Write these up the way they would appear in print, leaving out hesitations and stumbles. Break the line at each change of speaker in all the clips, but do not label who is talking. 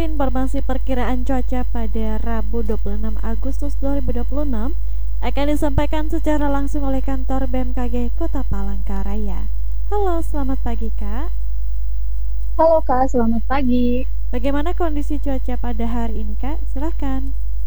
informasi perkiraan cuaca pada Rabu 26 Agustus 2026 akan disampaikan secara langsung oleh kantor BMKG Kota Palangkaraya. Halo, selamat pagi Kak.
Halo Kak, selamat pagi.
Bagaimana kondisi cuaca pada hari ini Kak? Silahkan.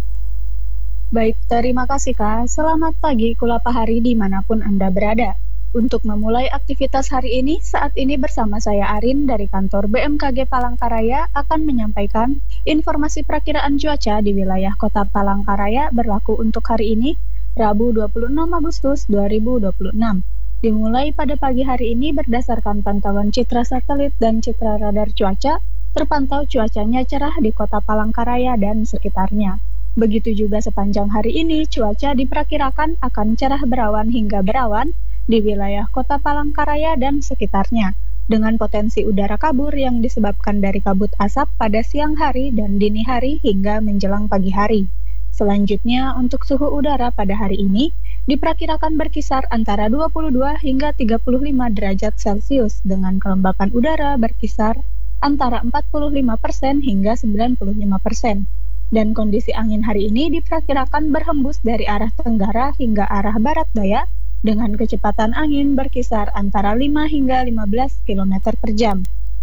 Baik, terima kasih Kak. Selamat pagi, Kulapahari dimanapun Anda berada. Untuk memulai aktivitas hari ini, saat ini bersama saya Arin dari kantor BMKG Palangkaraya akan menyampaikan informasi perakiraan cuaca di wilayah Kota Palangkaraya berlaku untuk hari ini, Rabu 26 Agustus 2026. Dimulai pada pagi hari ini berdasarkan pantauan citra satelit dan citra radar cuaca, terpantau cuacanya cerah di Kota Palangkaraya dan sekitarnya. Begitu juga sepanjang hari ini, cuaca diperkirakan akan cerah berawan hingga berawan di wilayah Kota Palangkaraya dan sekitarnya, dengan potensi udara kabur yang disebabkan dari kabut asap pada siang hari dan dini hari hingga menjelang pagi hari. Selanjutnya, untuk suhu udara pada hari ini, diperkirakan berkisar antara 22 hingga 35 derajat Celcius, dengan kelembapan udara berkisar antara 45% hingga 95%. Dan kondisi angin hari ini diperkirakan berhembus dari arah tenggara hingga arah barat daya dengan kecepatan angin berkisar antara 5 hingga 15 km per jam.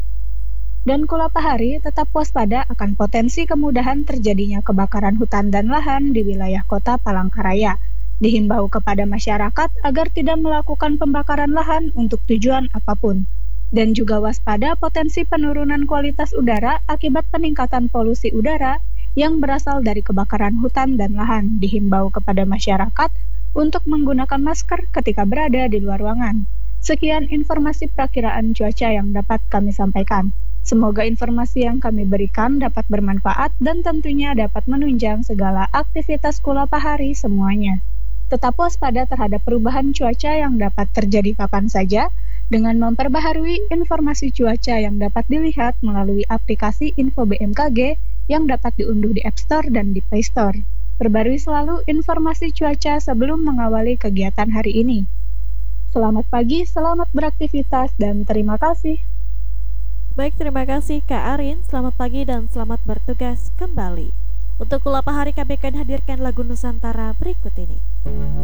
Dan Kulapahari tetap waspada akan potensi kemudahan terjadinya kebakaran hutan dan lahan di wilayah Kota Palangkaraya. Dihimbau kepada masyarakat agar tidak melakukan pembakaran lahan untuk tujuan apapun. Dan juga waspada potensi penurunan kualitas udara akibat peningkatan polusi udara yang berasal dari kebakaran hutan dan lahan. Dihimbau kepada masyarakat untuk menggunakan masker ketika berada di luar ruangan. Sekian informasi perakiraan cuaca yang dapat kami sampaikan. Semoga informasi yang kami berikan dapat bermanfaat dan tentunya dapat menunjang segala aktivitas Kulapahari semuanya. Tetap waspada terhadap perubahan cuaca yang dapat terjadi kapan saja dengan memperbaharui informasi cuaca yang dapat dilihat melalui aplikasi Info BMKG yang dapat diunduh di App Store dan di Play Store. Perbarui selalu informasi cuaca sebelum mengawali kegiatan hari ini. Selamat pagi, selamat beraktivitas, dan terima kasih.
Baik, terima kasih Kak Arin. Selamat pagi dan selamat bertugas kembali. Untuk Kulapahari kami akan hadirkan lagu Nusantara berikut ini.